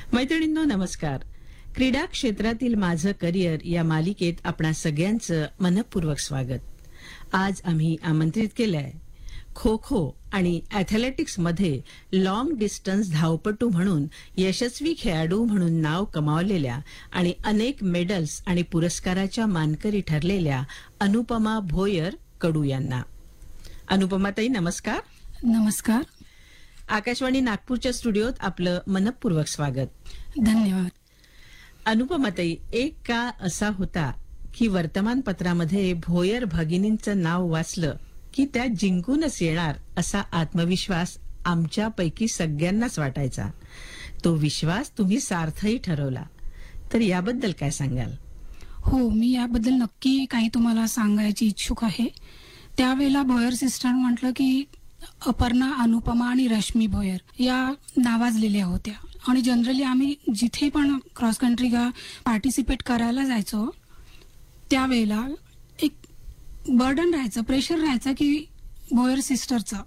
मैत्रिणींनो नमस्कार. क्रीडा क्षेत्रातील माझं करिअर या मालिकेत आपणा सगळ्यांचं मनपूर्वक स्वागत. आज आम्ही आमंत्रित केलंय खो खो आणि ॲथलेटिक्स मध्ये लॉंग डिस्टन्स धावपटू म्हणून यशस्वी खेळाडू म्हणून नाव कमावलेल्या आणि अनेक मेडल्स आणि पुरस्काराच्या मानकरी ठरलेल्या अनुपमा भोयर कडू यांना. अनुपमाताई नमस्कार. नमस्कार. आकाशवाणी नागपूरच्या स्टुडिओत आपलं मनपूर्वक स्वागत. धन्यवाद. अनुपमाताई, एक काळ असा होता की वर्तमानपत्रामध्ये भोयर भगिनींचं नाव वाचलं की त्या जिंकूनच येणार असा आत्मविश्वास आमच्यापैकी सगळ्यांनाच वाटायचा. तो विश्वास तुम्ही सार्थही ठरवला, तर याबद्दल काय सांगाल? हो, मी याबद्दल नक्की काही तुम्हाला सांगायची इच्छुक आहे. त्यावेळेला भोयर सिस्टर म्हटलं की अपर्णा, अनुपमा आणि रश्मी भोयर या नावाजलेल्या होत्या. आणि जनरली आम्ही जिथे पण क्रॉस कंट्री पार्टिसिपेट करायला जायचो त्यावेळेला एक बर्डन राहायचं, प्रेशर राहायचं की भोयर सिस्टरचं.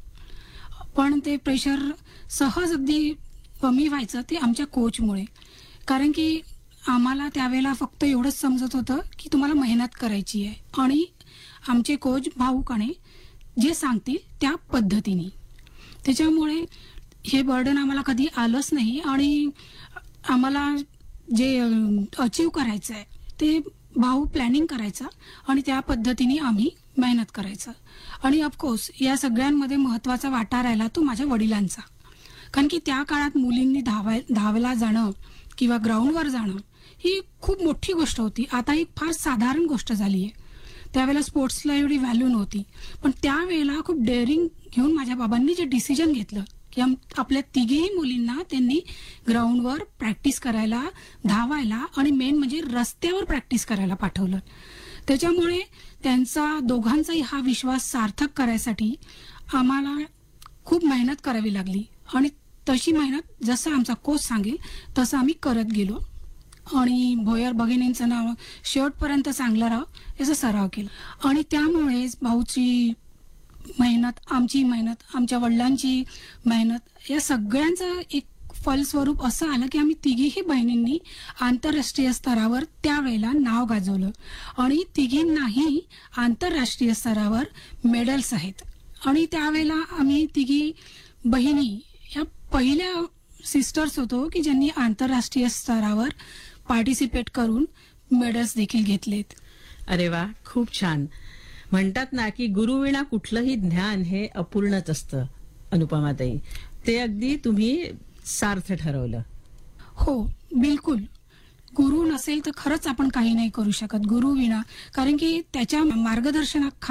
पण ते प्रेशर सहज अगदी कमी व्हायचं ते आमच्या कोचमुळे. कारण की आम्हाला त्यावेळेला फक्त एवढंच समजत होतं की तुम्हाला मेहनत करायची आहे आणि आमचे कोच भाऊकाने जे सांगतील त्या पद्धतीने. त्याच्यामुळे हे बर्डन आम्हाला कधी आलंच नाही आणि आम्हाला जे अचीव करायचं आहे ते भाऊ प्लॅनिंग करायचा आणि त्या पद्धतीने आम्ही मेहनत करायचं. आणि ऑफकोर्स या सगळ्यांमध्ये महत्वाचा वाटा राहिला तो माझ्या वडिलांचा. कारण की त्या काळात मुलींनी धावायला जाणं किंवा ग्राउंडवर जाणं ही खूप मोठी गोष्ट होती. आता ही फार साधारण गोष्ट झाली आहे. त्यावेळेला स्पोर्ट्सला एवढी व्हॅल्यू नव्हती, पण त्यावेळेला खूप डेअरिंग घेऊन माझ्या बाबांनी जे डिसिजन घेतलं की आपल्या तिघेही मुलींना त्यांनी ग्राउंडवर प्रॅक्टिस करायला, धावायला आणि मेन म्हणजे रस्त्यावर प्रॅक्टिस करायला पाठवलं. त्याच्यामुळे त्यांचा दोघांचाही हा विश्वास सार्थक करायसाठी आम्हाला खूप मेहनत करावी लागली. आणि तशी मेहनत जसं आमचा कोच सांगेल तसं आम्ही करत गेलो आणि भोयर भगिनींचं नाव शेवटपर्यंत चांगलं राहावं याचा सराव केला. आणि त्यामुळेच भाऊची मेहनत, आमची मेहनत, आमच्या वडिलांची मेहनत या सगळ्यांचं एक फलस्वरूप असं आलं की आम्ही तिघीही बहिणींनी आंतरराष्ट्रीय स्तरावर त्यावेळेला नाव गाजवलं आणि तिघींनाही आंतरराष्ट्रीय स्तरावर मेडल्स आहेत. आणि त्यावेळेला आम्ही तिघी बहिणी या पहिल्या सिस्टर्स होतो की ज्यांनी आंतरराष्ट्रीय स्तरावर पार्टिसिपेट करून मेडल्स देखील घेतलेत. अरे वा, खूप छान. म्हणतात ना की गुरुविना कुठलंही ज्ञान हे अपूर्णच असतं. अनुपमाताई, ते अगदी तुम्ही सार्थ ठरवलं. हो, बिलकुल. गुरु नसेल तर खरंच आपण काही नाही करू शकत गुरु विना. कारण की त्याच्या मार्गदर्शनाखाली